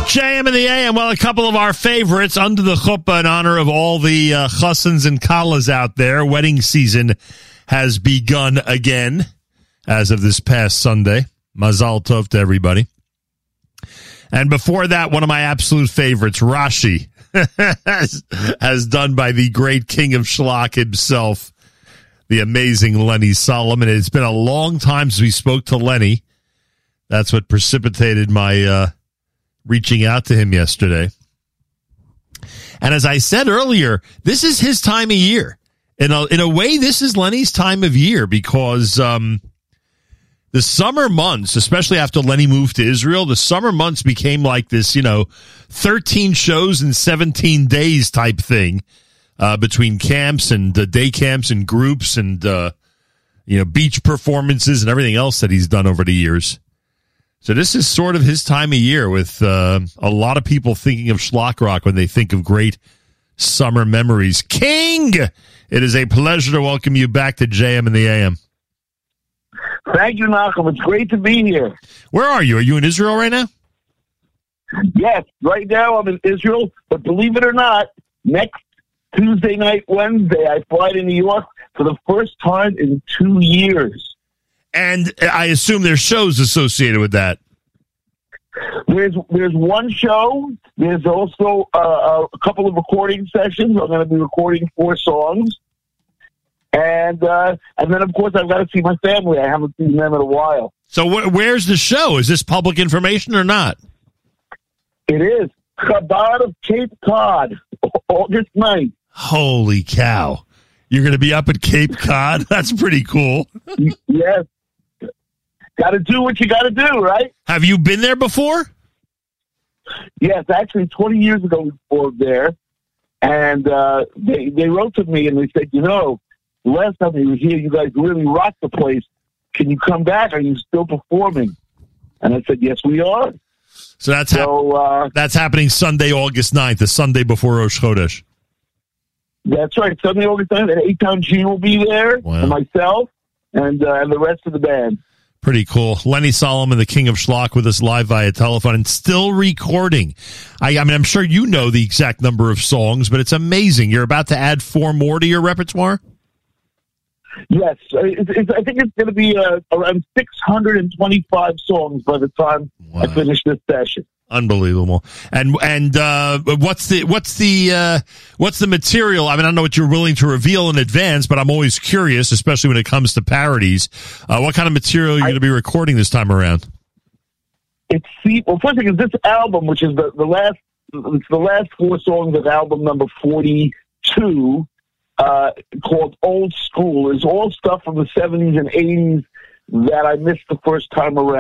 JM in the AM. Well, a couple of our favorites under the chuppah in honor of all the chassans and kallas out there. Wedding season has begun again as of this past Sunday. Mazal tov to everybody. And before that, one of my absolute favorites, Rashi, as done by the great king of Shlach himself, the amazing Lenny Solomon. It's been a long time since we spoke to Lenny. That's what precipitated my reaching out to him yesterday. And as I said earlier, this is his time of year. In a way, this is Lenny's time of year because the summer months, especially after Lenny moved to Israel, the summer months became like this, 13 shows in 17 days type thing between camps and day camps and groups and, beach performances and everything else that he's done over the years. So this is sort of his time of year with a lot of people thinking of Shlock Rock when they think of great summer memories. King, it is a pleasure to welcome you back to JM in the AM. Thank you, Malcolm. It's great to be here. Where are you? Are you in Israel right now? Yes, right now I'm in Israel, but believe it or not, next Tuesday night, Wednesday, I fly to New York for the first time in 2 years. And I assume there's shows associated with that. There's one show. There's also a couple of recording sessions. I'm going to be recording 4 songs. And then, of course, I've got to see my family. I haven't seen them in a while. So where's the show? Is this public information or not? It is. Chabad of Cape Cod, August 9th. Holy cow. You're going to be up at Cape Cod? That's pretty cool. Yes. Got to do what you got to do, right? Have you been there before? Yes, actually 20 years ago we were there. And they wrote to me and they said, the last time you were here, you guys really rocked the place. Can you come back? Are you still performing? And I said, yes, we are. So that's happening Sunday, August 9th, the Sunday before Rosh Chodesh. That's right. Sunday, August 9th, and Eitan G will be there, wow. And myself, and the rest of the band. Pretty cool. Lenny Solomon, the king of Shlock, with us live via telephone and still recording. I mean, I'm sure you know the exact number of songs, but it's amazing. You're about to add 4 more to your repertoire? Yes. I think it's going to be around 625 songs by the time I finish this session. Unbelievable. And what's the material? I mean, I don't know what you're willing to reveal in advance, but I'm always curious, especially when it comes to parodies. What kind of material are you going to be recording this time around? Well, first thing is this album, which is the last 4 songs of album number 42, called Old School. Is all stuff from the 70s and 80s that I missed the first time around.